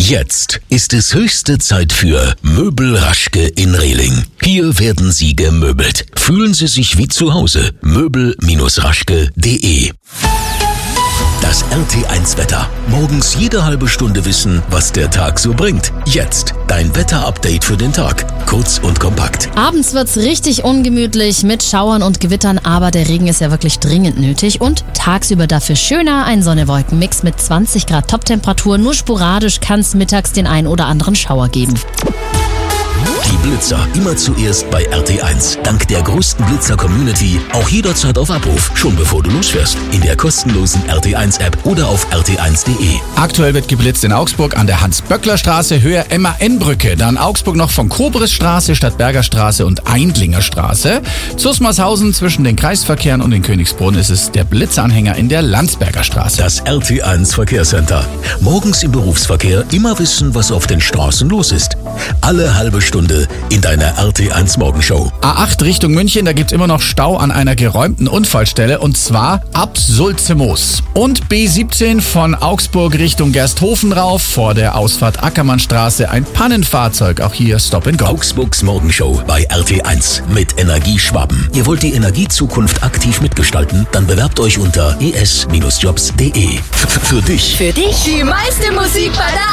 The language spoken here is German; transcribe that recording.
Jetzt ist es höchste Zeit für Möbel Raschke in Rehling. Hier werden Sie gemöbelt. Fühlen Sie sich wie zu Hause. Möbel-raschke.de. Das RT1-Wetter. Morgens jede halbe Stunde wissen, was der Tag so bringt. Jetzt dein Wetter-Update für den Tag. Kurz und kompakt. Abends wird's richtig ungemütlich mit Schauern und Gewittern, aber der Regen ist ja wirklich dringend nötig und tagsüber dafür schöner. Ein Sonne-Wolken-Mix mit 20 Grad Toptemperatur. Nur sporadisch kann's mittags den ein oder anderen Schauer geben. Die Blitzer immer zuerst bei RT1. Dank der größten Blitzer-Community auch jederzeit auf Abruf, schon bevor du losfährst. In der kostenlosen RT1-App oder auf rt1.de. Aktuell wird geblitzt in Augsburg an der Hans-Böckler-Straße, Höhe MAN-Brücke. Dann Augsburg noch von Kobrisstraße, Stadtberger Straße und Eindlinger Straße. Zusmarshausen zwischen den Kreisverkehren und den Königsbrunn ist es der Blitzanhänger in der Landsberger Straße. Das RT1 Verkehrscenter. Morgens im Berufsverkehr immer wissen, was auf den Straßen los ist. Alle halbe Stunde in deiner RT1 Morgenshow. A8 Richtung München, da gibt's immer noch Stau an einer geräumten Unfallstelle und zwar ab Sulzemoos. Und B17 von Augsburg Richtung Gersthofen rauf, vor der Ausfahrt Ackermannstraße ein Pannenfahrzeug. Auch hier Stop and Go. Augsburgs Morgenshow bei RT1 mit Energieschwaben. Ihr wollt die Energiezukunft aktiv mitgestalten? Dann bewerbt euch unter es-jobs.de. Für dich. Die meiste Musik bei der